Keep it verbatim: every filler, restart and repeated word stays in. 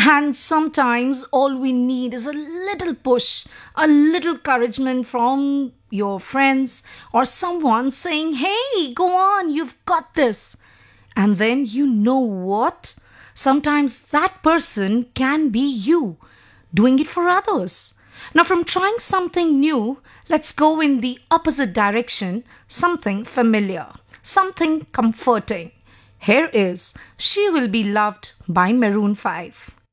And sometimes all we need is a little push, a little encouragement from your friends or someone saying, hey, go on, you've got this. And then you know what? Sometimes that person can be you doing it for others. Now, from trying something new, let's go in the opposite direction, something familiar, something comforting. Here is She Will Be Loved by Maroon five.